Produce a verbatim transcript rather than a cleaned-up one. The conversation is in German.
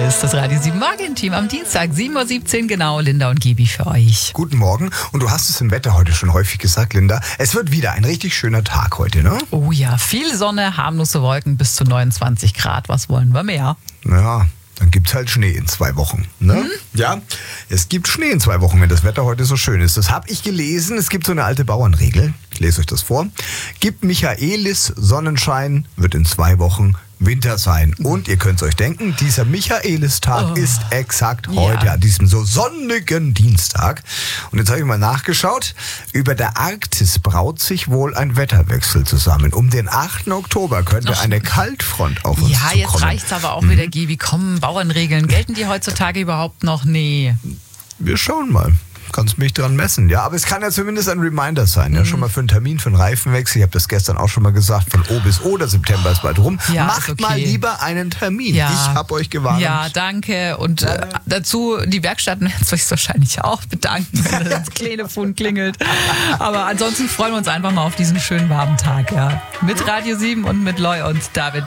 ist das Radio sieben Morgen-Team am Dienstag, sieben Uhr siebzehn genau, Linda und Gibi für euch. Guten Morgen. Und du hast es im Wetter heute schon häufig gesagt, Linda. Es wird wieder ein richtig schöner Tag heute, ne? Oh ja, viel Sonne, harmlose Wolken bis zu neunundzwanzig Grad. Was wollen wir mehr? Ja, dann gibt's halt Schnee in zwei Wochen. Ne? Hm? Ja, es gibt Schnee in zwei Wochen, wenn das Wetter heute so schön ist. Das habe ich gelesen. Es gibt so eine alte Bauernregel. Ich lese euch das vor. Gibt Michaelis Sonnenschein, wird in zwei Wochen Winter sein. Und ihr könnt es euch denken, dieser Michaelistag oh. ist exakt heute, ja. an diesem so sonnigen Dienstag. Und jetzt habe ich mal nachgeschaut. Über der Arktis braut sich wohl ein Wetterwechsel zusammen. Um den achten Oktober könnte Och. eine Kaltfront auf uns ja, zukommen. Ja, jetzt reicht's aber auch mhm. wieder, Gibi. Komm, Bauernregeln. Gelten die heutzutage überhaupt noch? Nee. Wir schauen mal. Kannst mich dran messen, ja. Aber es kann ja zumindest ein Reminder sein, ja. Mhm. Schon mal für einen Termin, für einen Reifenwechsel. Ich habe das gestern auch schon mal gesagt. Von O bis O, der September ist bald rum. Ja, Macht okay. mal lieber einen Termin. Ja. Ich habe euch gewarnt. Ja, danke. Und äh, dazu, die Werkstätten werden sich wahrscheinlich auch bedanken, wenn das Telefon klingelt. Aber ansonsten freuen wir uns einfach mal auf diesen schönen warmen Tag, ja. Mit Radio sieben und mit Loy und David.